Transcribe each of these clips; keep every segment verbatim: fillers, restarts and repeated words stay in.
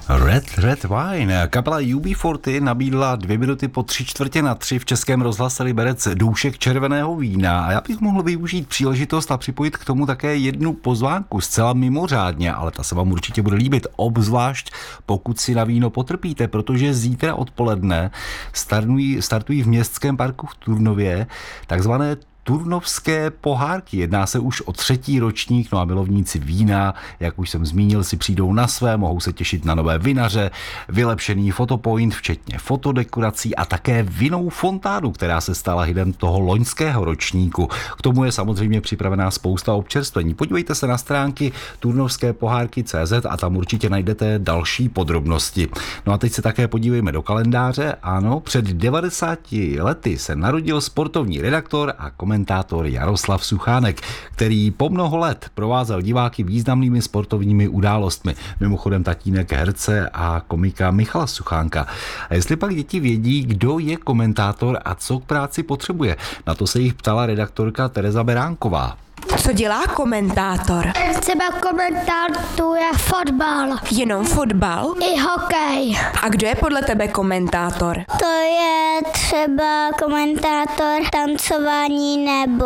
Red Red Wine. Kapela U B čtyřicet nabídla dvě minuty po tři čtvrtě na tři v Českém rozhlase Liberec doušek červeného vína a já bych mohl využít příležitost a připojit k tomu také jednu pozvánku zcela mimořádně, ale ta se vám určitě bude líbit, obzvlášť pokud si na víno potrpíte, protože zítra odpoledne startují, startují v Městském parku v Turnově takzvané Turnovské pohárky. Jedná se už o třetí ročník, no a milovníci vína, jak už jsem zmínil, si přijdou na své, mohou se těšit na nové vinaře, vylepšený fotopoint, včetně fotodekorací a také vinnou fontánu, která se stala hidem toho loňského ročníku. K tomu je samozřejmě připravená spousta občerstvení. Podívejte se na stránky turnovské pohárky tečka cé zet a tam určitě najdete další podrobnosti. No a teď se také podívejme do kalendáře. Ano, před devadesáti lety se narodil sportovní redaktor a komentátor Jaroslav Suchánek, který po mnoho let provázel diváky významnými sportovními událostmi. Mimochodem tatínek herce a komika Michala Suchánka. A jestli pak děti vědí, kdo je komentátor a co k práci potřebuje, na to se jich ptala redaktorka Tereza Beránková. Co dělá komentátor? Třeba komentátuje fotbal. Jenom fotbal? I hokej. A kdo je podle tebe komentátor? To je třeba komentátor tancování nebo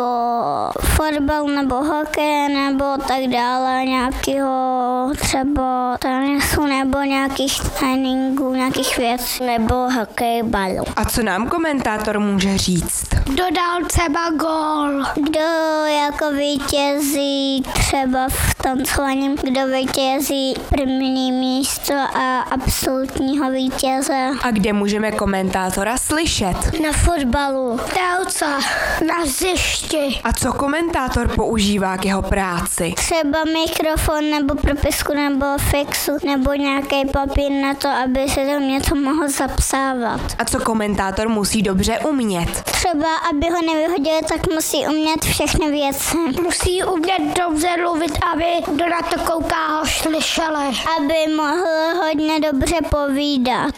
fotbal nebo hokej nebo tak dále, nějakého třeba tenisu nebo nějakých tréninků, nějakých věcí nebo hokejbalu. A co nám komentátor může říct? Kdo dal třeba gól? Kdo jako vítězí třeba v tancování, kdo vítězí první místo a absolutního vítěze. A kde můžeme komentátora slyšet? Na fotbalu, dálce, na hřišti. A co komentátor používá k jeho práci? Třeba mikrofon nebo propisku nebo fixu nebo nějaký papír na to, aby se tam něco mohl zapsávat. A co komentátor musí dobře umět? Třeba, aby ho nevyhodili, tak musí umět všechny věci. Musí umět dobře mluvit, aby kdo na to kouká ho slyšeli. Aby mohl hodně dobře povídat.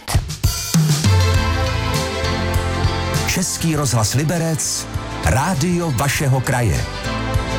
Český rozhlas Liberec, rádio vašeho kraje.